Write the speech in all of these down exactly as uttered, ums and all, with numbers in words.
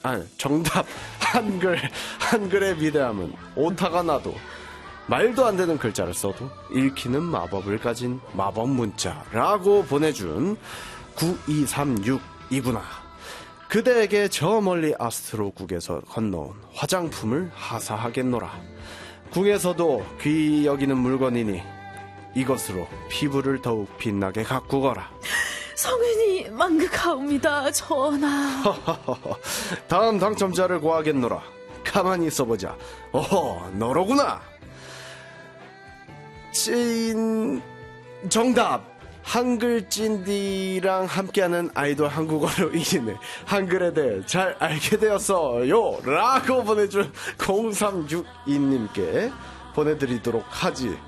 아니 정답 한글 한글의 위대함은 오타가 나도 말도 안 되는 글자를 써도 읽히는 마법을 가진 마법 문자라고 보내준 구이삼육이구나. 그대에게 저 멀리 아스트로국에서 건너온 화장품을 하사하겠노라. 궁에서도 귀 여기는 물건이니 이것으로 피부를 더욱 빛나게 가꾸거라. 성은이 만극하옵니다, 전하. 다음 당첨자를 구하겠노라. 가만히 있어보자. 어허, 너로구나. 찐 정답. 한글 찐디랑 함께하는 아이돌 한국어로 인해 한글에 대해 잘 알게 되었어요 라고 보내준 공삼육이님께 보내드리도록 하지.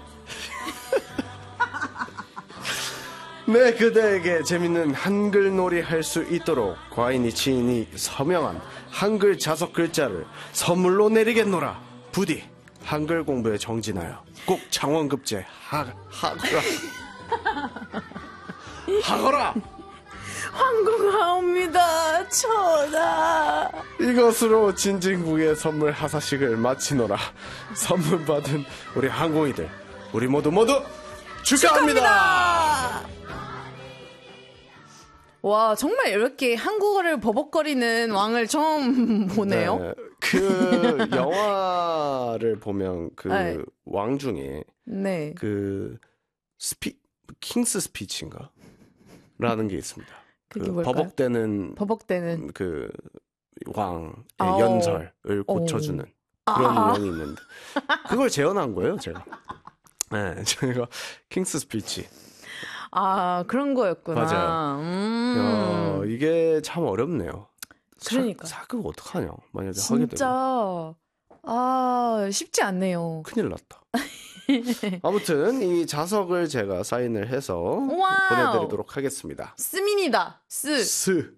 네, 그대에게 재밌는 한글놀이 할 수 있도록 과인이 치인이 서명한 한글 자석 글자를 선물로 내리겠노라. 부디 한글 공부에 정진하여 꼭 장원급제 하, 하거라. 하거라. 황궁하옵니다, 전하. 이것으로 진진국의 선물 하사식을 마치노라. 선물 받은 우리 항공이들, 우리 모두 모두 축하합니다. 축하합니다. 와, 정말 이렇게 한국어를 버벅거리는 왕을 처음 보네요. 네, 그 영화를 보면 그 왕 네. 중에 네. 그 스피 킹스 스피치인가 라는 게 있습니다. 그게 그 뭘까요? 버벅대는 버벅대는 그 왕의 아오. 연설을 고쳐주는 그런 아. 내용이 있는데 그걸 재현한 거예요, 제가. 네, 저희가 킹스 스피치. 아, 그런 거였구나. 맞아요. 음. 어, 이게 참 어렵네요. 그러니까. 사, 사극 어떡하냐, 만약에 하게 되면. 진짜 아, 쉽지 않네요. 큰일 났다. 아무튼 이 자석을 제가 사인을 해서 와우. 보내드리도록 하겠습니다. 스민이다. 스. 스,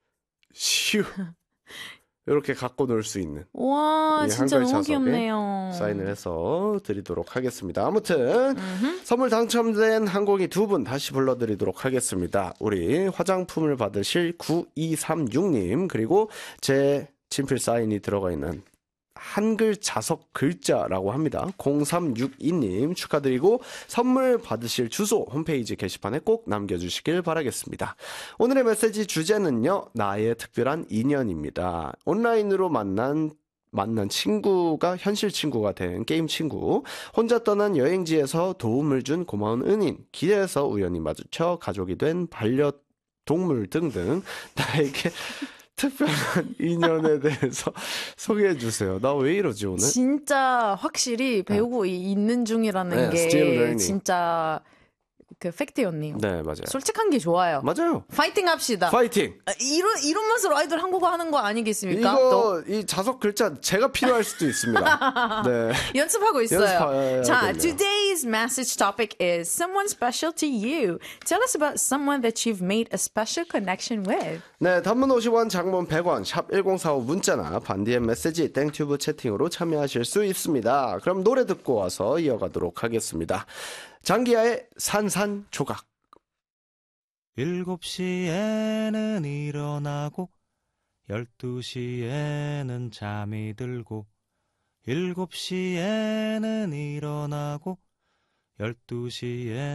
슈 이렇게 갖고 놀 수 있는 와, 이 진짜 한글 너무 자석에 귀엽네요. 사인을 해서 드리도록 하겠습니다. 아무튼 음흠. 선물 당첨된 항공이 두 분 다시 불러드리도록 하겠습니다. 우리 화장품을 받으실 구이삼육님 그리고 제 친필 사인이 들어가 있는 한글 자석 글자라고 합니다. 공삼육이님 축하드리고 선물 받으실 주소 홈페이지 게시판에 꼭 남겨주시길 바라겠습니다. 오늘의 메시지 주제는요. 나의 특별한 인연입니다. 온라인으로 만난 만난 친구가 현실 친구가 된 게임 친구, 혼자 떠난 여행지에서 도움을 준 고마운 은인, 길에서 우연히 마주쳐 가족이 된 반려동물 등등 나에게 특별한 인연에 대해서 소개해 주세요. 나 왜 이러지 오늘? 진짜 확실히 배우고 네. 있는 중이라는 네, 게 still learning. 진짜 그 팩트였네요. 네, 맞아요. 솔직한 게 좋아요. 맞아요. 파이팅 합시다. 파이팅. 아, 이런 이런 맛으로 아이돌 한국어 하는 거 아니겠습니까? 이거 또 이 자석 글자 제가 필요할 수도 있습니다. 네. 연습하고 있어요. 연습해야 자, 되네요. today's message topic is someone special to you. Tell us about someone that you've made a special connection with. 네, 단문 오십 원, 장문 백 원, 샵 일공사오 문자나 반디의 메시지 땡튜브 채팅으로 참여하실 수 있습니다. 그럼 노래 듣고 와서 이어가도록 하겠습니다. 장기하의 산산조각. 일곱 시에는 일어나고 열두 시에는 잠이 들고 일곱 시에는 일어나고 열두 시에